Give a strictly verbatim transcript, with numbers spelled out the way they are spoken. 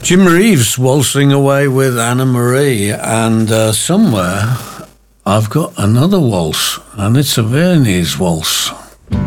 Jim Reeves waltzing away with Anna Marie, and uh, somewhere I've got another waltz, and it's a Viennese waltz.